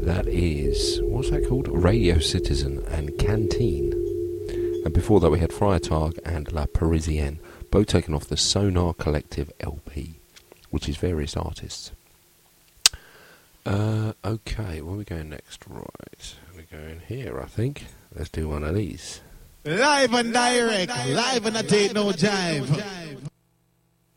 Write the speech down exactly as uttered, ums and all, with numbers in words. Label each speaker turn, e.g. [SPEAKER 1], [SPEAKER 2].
[SPEAKER 1] That is, what's that called? Radio Citizen and Canteen. And before that we had Friartag and La Parisienne, both taken off the Sonar Collective L P, which is various artists. Uh, okay, where are we going next? Right, we're going here, I think. Let's do one of these.
[SPEAKER 2] Live and direct, live and I take no jive.